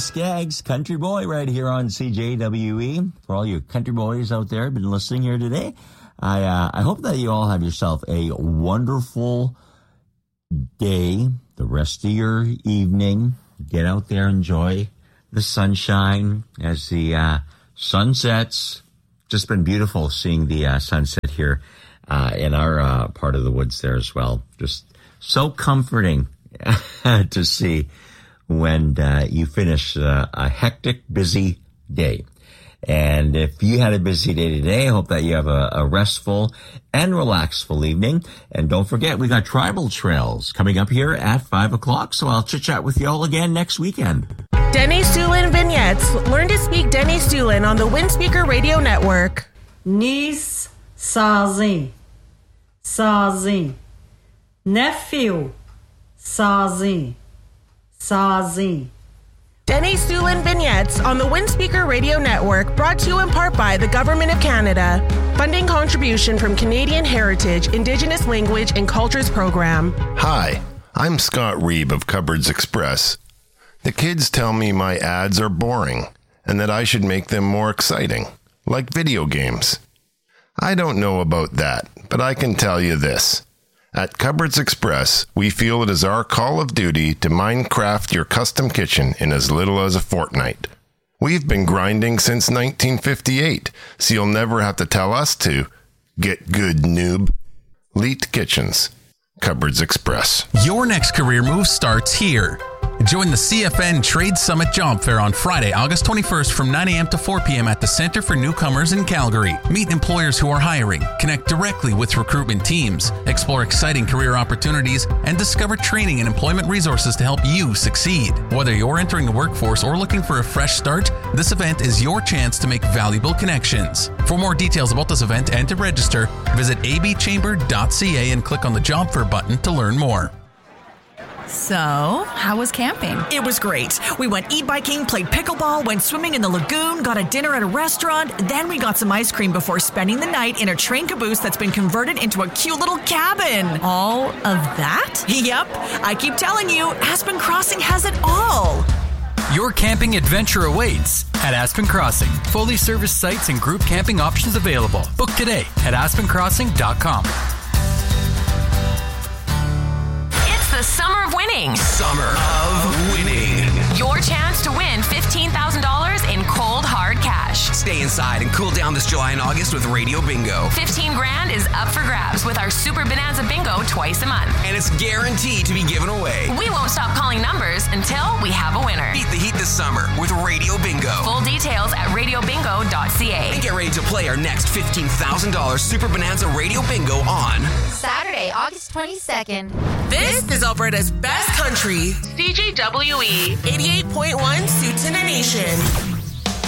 Skaggs, Country Boy, right here on CJWE. For all you country boys out there been listening here today, I hope that you all have yourself a wonderful day, the rest of your evening. Get out there, enjoy the sunshine as the sun sets. Just been beautiful seeing the sunset here in our part of the woods there as well. Just so comforting to see when you finish a hectic, busy day. And if you had a busy day today, I hope that you have a restful and relaxful evening. And don't forget, we got Tribal Trails coming up here at 5 o'clock. So I'll chit-chat with you all again next weekend. Denny Sulin Vignettes. Learn to speak Denny Sulin on the Windspeaker Radio Network. Niece sozinho. Sozinho. Nephew sozinho. Sozinho. Denny Sulin Vignettes on the Windspeaker Radio Network, brought to you in part by the Government of Canada. Funding contribution from Canadian Heritage, Indigenous Language and Cultures Program. Hi, I'm Scott Reeb of Cupboards Express. The kids tell me my ads are boring and that I should make them more exciting, like video games. I don't know about that, but I can tell you this. At Cupboards Express, we feel it is our call of duty to Minecraft your custom kitchen in as little as a fortnight. We've been grinding since 1958, so you'll never have to tell us to. Get good, noob. Leet Kitchens. Cupboards Express. Your next career move starts here. Join the CFN Trade Summit Job Fair on Friday, August 21st from 9 a.m. to 4 p.m. at the Center for Newcomers in Calgary. Meet employers who are hiring, connect directly with recruitment teams, explore exciting career opportunities, and discover training and employment resources to help you succeed. Whether you're entering the workforce or looking for a fresh start, this event is your chance to make valuable connections. For more details about this event and to register, visit abchamber.ca and click on the Job Fair button to learn more. So, how was camping? It was great. We went e-biking, played pickleball, went swimming in the lagoon, got a dinner at a restaurant, then we got some ice cream before spending the night in a train caboose that's been converted into a cute little cabin. All of that? Yep. I keep telling you, Aspen Crossing has it all. Your camping adventure awaits at Aspen Crossing. Fully serviced sites and group camping options available. Book today at aspencrossing.com. The Summer of Winning. Summer of Winning. Your chance to win $15,000 in cold, hard cash. Stay inside and cool down this July and August with Radio Bingo. 15 grand is up for grabs with our Super Bonanza Bingo twice a month. And it's guaranteed to be given away. We won't stop calling numbers until we have a winner. Beat the heat this summer with Radio Bingo. Full details at radiobingo.ca. And get ready to play our next $15,000 Super Bonanza Radio Bingo on Saturday, August 22nd. This is Alberta's best country, CJWE 88.1 Suits in a Nation.